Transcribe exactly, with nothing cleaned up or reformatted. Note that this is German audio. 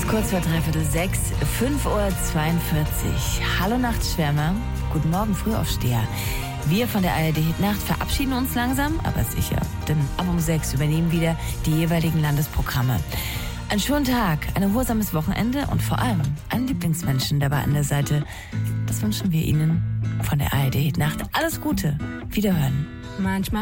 Kurz vor dreiviertel sechs, fünf Uhr zweiundvierzig. Hallo Nachtschwärmer, guten Morgen Frühaufsteher. Wir von der A R D Hitnacht verabschieden uns langsam, aber sicher. Denn ab um sechs übernehmen wieder die jeweiligen Landesprogramme. Einen schönen Tag, ein erholsames Wochenende und vor allem einen Lieblingsmenschen dabei an der Seite. Das wünschen wir Ihnen von der A R D Hitnacht. Alles Gute, Wiederhören. Manchmal